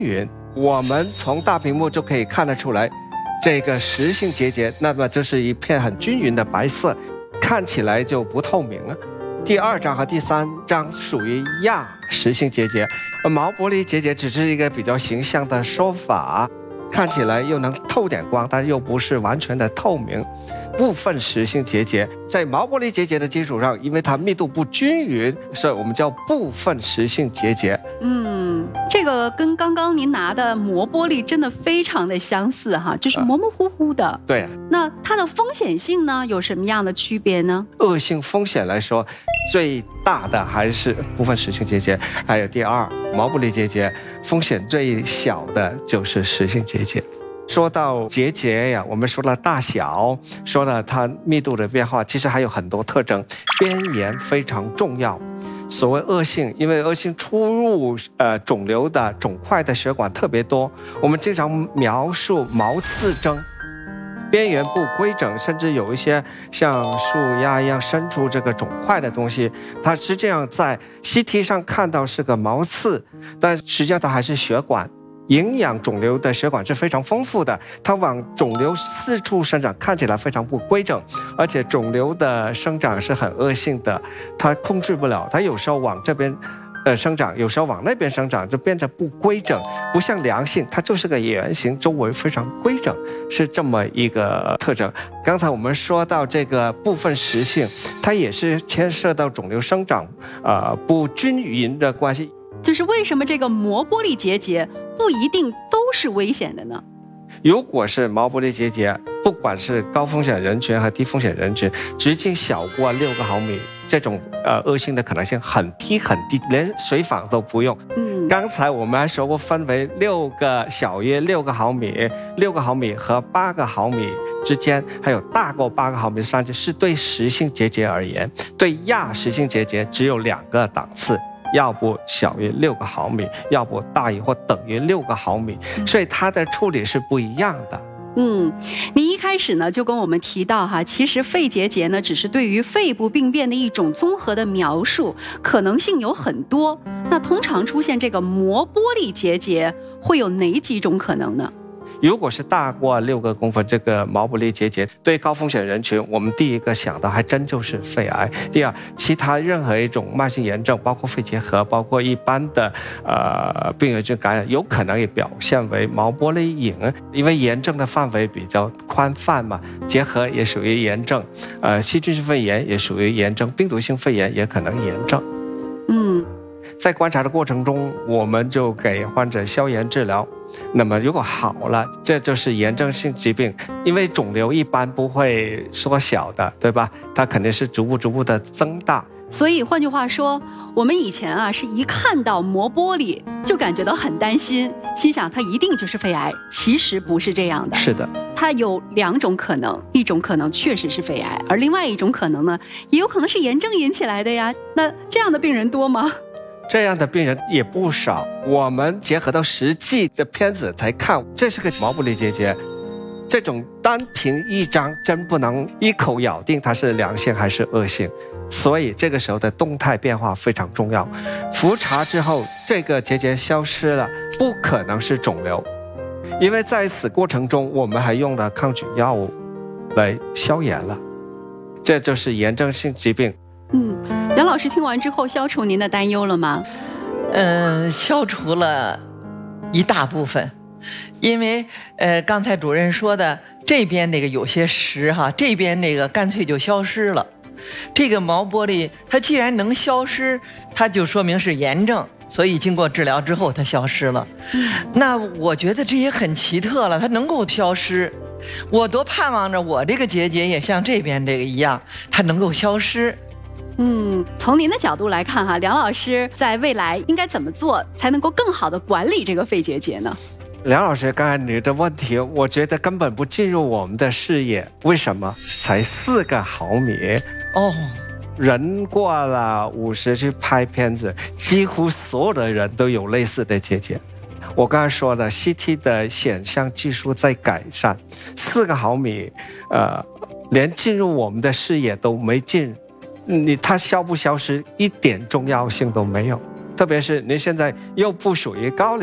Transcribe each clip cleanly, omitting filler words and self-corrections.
匀。我们从大屏幕就可以看得出来，这个实性结节，那么就是一片很均匀的白色，看起来就不透明了。第2章和第3章属于亚实性结节，毛玻璃结节只是一个比较形象的说法，看起来又能透点光，但又不是完全的透明。部分实性结节在毛玻璃结节的基础上，因为它密度不均匀，所以我们叫部分实性结节。 这个跟刚刚您拿的磨玻璃真的非常的相似哈，就是模模糊糊的。 对。 那它的风险性呢，有什么样的区别呢？ 恶性风险来说，最大的还是部分实性结节，还有第2毛玻璃结节，风险最小的就是实性结节。说到结节呀，我们说了大小，说了它密度的变化，其实还有很多特征，边沿非常重要。所谓恶性，因为恶性出入肿瘤的肿块的血管特别多，我们经常描述毛刺征，边缘不规整，甚至有一些像树丫一样伸出这个肿块的东西，它实际上在 CT 上看到是个毛刺，但实际上它还是血管。营养肿瘤的血管是非常丰富的，它往肿瘤四处生长，看起来非常不规整，而且肿瘤的生长是很恶性的，它控制不了，它有时候往这边生长，有时候往那边生长，就变得不规整，不像良性，它就是个圆形，周围非常规整，是这么一个特征。刚才我们说到这个部分实性，它也是牵涉到肿瘤生长不均匀的关系。 就是为什么这个磨玻璃结节不一定都是危险的呢？ 如果是毛玻璃结节，不管是高风险人群和低风险人群，直径小过6个毫米，这种恶性的可能性很低很低，连随访都不用。刚才我们还说过，分为小约6个毫米、6个毫米和8个毫米之间，还有大过8个毫米的上去，是对实性结节而言。对亚实性结节只有2个档次。要不小于6个毫米，要不大于或等于6个毫米，所以它的处理是不一样的。 您一开始呢就跟我们提到哈，其实肺结节呢只是对于肺部病变的一种综合的描述，可能性有很多。那通常出现这个磨玻璃结节会有哪几种可能呢？ 如果是大过6个公分，这个毛玻璃结节对高风险人群，我们第一个想到还真就是肺癌。第二，其他任何一种慢性炎症，包括肺结核，包括一般的病原菌感染，有可能也表现为毛玻璃瘾，因为炎症的范围比较宽泛嘛，结核也属于炎症，细菌性肺炎也属于炎症，病毒性肺炎也可能炎症。在观察的过程中，我们就给患者消炎治疗。那么如果好了，这就是炎症性疾病，因为肿瘤一般不会缩小的，对吧？它肯定是逐步的增大。 所以换句话说，我们以前是一看到磨玻璃就感觉到很担心，心想它一定就是肺癌，其实不是这样的。 是的， 它有2种可能，一种可能确实是肺癌，而另外一种可能呢，也有可能是炎症引起来的呀。那这样的病人多吗？ 这样的病人也不少，我们结合到实际的片子才看，这是个毛玻璃结节。这种单凭一张真不能一口咬定它是良性还是恶性，所以这个时候的动态变化非常重要。复查之后，这个结节消失了，不可能是肿瘤，因为在此过程中我们还用了抗菌药物来消炎了，这就是炎症性疾病。 梁老师听完之后，消除您的担忧了吗？ 消除了一大部分，因为刚才主任说的这边那个有些实哈，这边那个干脆就消失了。这个毛玻璃它既然能消失，它就说明是炎症，所以经过治疗之后它消失了。那我觉得这也很奇特了，它能够消失，我多盼望着我这个结节也像这边这个一样，它能够消失。 从您的角度来看哈，梁老师在未来应该怎么做才能够更好的管理这个肺结节呢？ 梁老师，刚才你的问题，我觉得根本不进入我们的视野。为什么？才4个毫米人过了50去拍片子，几乎所有的人都有类似的结节。我刚才说的 CT 的显像技术在改善，4个毫米，连进入我们的视野都没进。它消不消失一点重要性都没有，特别是您现在又不属于高龄，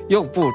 又不